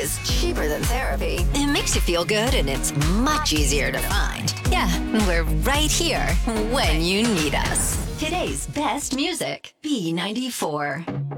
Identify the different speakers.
Speaker 1: is cheaper than therapy. It makes you feel good and it's much easier to find. Yeah, we're right here when you need us. Today's best music, B94.